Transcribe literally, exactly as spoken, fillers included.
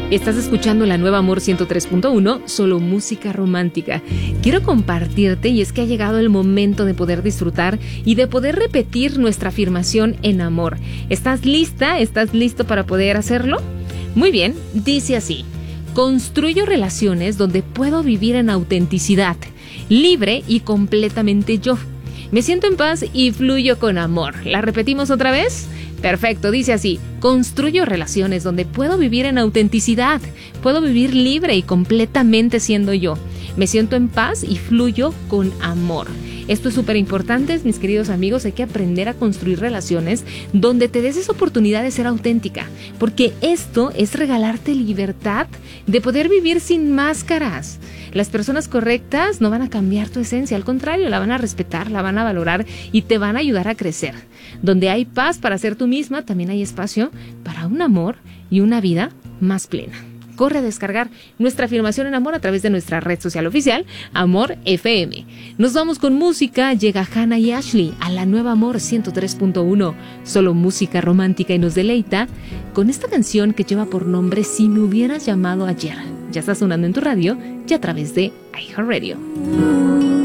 Estás escuchando la nueva Amor ciento tres punto uno, solo música romántica. Quiero compartirte, y es que ha llegado el momento de poder disfrutar y de poder repetir nuestra afirmación en amor. ¿Estás lista? ¿Estás listo para poder hacerlo? Muy bien, dice así: construyo relaciones donde puedo vivir en autenticidad, libre y completamente yo. Me siento en paz y fluyo con amor. ¿La repetimos otra vez? Perfecto, dice así: construyo relaciones donde puedo vivir en autenticidad, puedo vivir libre y completamente siendo yo. Me siento en paz y fluyo con amor. Esto es súper importante, mis queridos amigos. Hay que aprender a construir relaciones donde te des esa oportunidad de ser auténtica, porque esto es regalarte libertad de poder vivir sin máscaras. Las personas correctas no van a cambiar tu esencia, al contrario, la van a respetar, la van a valorar y te van a ayudar a crecer. Donde hay paz para ser tú misma, también hay espacio para un amor y una vida más plena. Corre a descargar nuestra afirmación en amor a través de nuestra red social oficial, Amor F M. Nos vamos con música. Llega Hannah y Ashley a la nueva Amor ciento tres punto uno. Solo música romántica, y nos deleita con esta canción que lleva por nombre Si me hubieras llamado ayer. Ya está sonando en tu radio y a través de iHeartRadio.